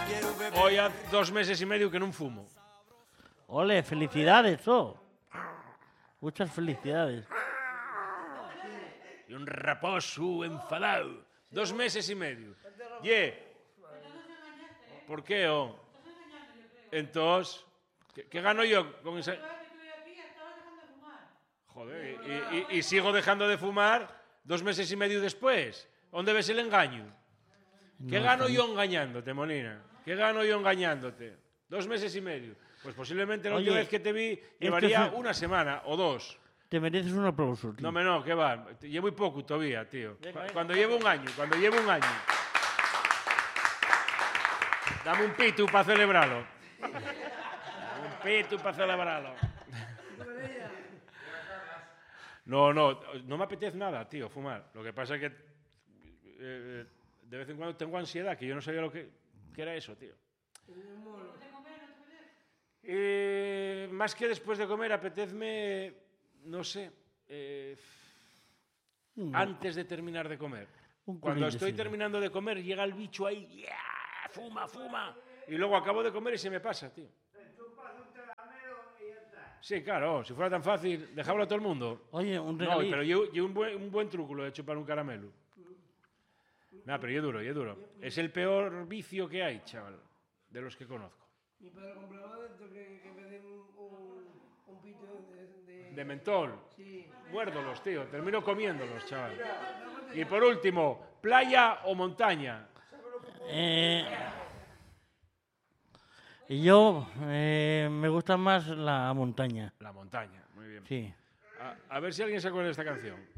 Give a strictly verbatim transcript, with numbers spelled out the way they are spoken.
Hoy hace dos meses y medio que non fumo. Ole, felicidades, oh. Muchas felicidades. E un raposo enfadado. Dos meses y medio. Ye. ¿Por qué, oh? Entonces, ¿qué, qué gano yo con esa...? Joder, y, y, y sigo dejando de fumar dos meses y medio después. ¿Dónde ves el engaño? ¿Qué No, gano sí. yo engañándote, Molina? ¿Qué gano yo engañándote? Dos meses y medio. Pues posiblemente la Oye, última vez que te vi llevaría es- una semana o dos. Te mereces un aplauso, tío. No, me no, que va. Llevo muy poco todavía, tío. Venga, Cu- venga, Cuando venga. llevo un año, cuando llevo un año. Dame un pitu para celebrarlo. Dame un pitu para celebrarlo. No, no, no me apetece nada, tío, fumar. Lo que pasa es que eh, de vez en cuando tengo ansiedad, que yo no sabía lo que, que era eso, tío. Eh, más que después de comer, apetezme, no sé, eh, Un- antes de terminar de comer. Un Cuando culín de estoy sidra. terminando de comer, llega el bicho ahí, ¡yeah! Fuma, fuma. Y luego acabo de comer y se me pasa, tío. Sí, claro, si fuera tan fácil, dejarlo a todo el mundo. Oye, un No, regalito. pero yo, yo un, buen, un buen truco lo he hecho para un caramelo. No, pero yo duro, yo duro. Es el peor vicio que hay, chaval, de los que conozco. Mi padre compraba de esto que, que me den un, un pito de, de... De mentol. Sí. Muérdolos, tío. Termino comiéndolos, chaval. Y por último, ¿playa o montaña? Eh, yo eh, me gusta más la montaña. La montaña, muy bien. Sí. A, a ver si alguien se acuerda de esta canción.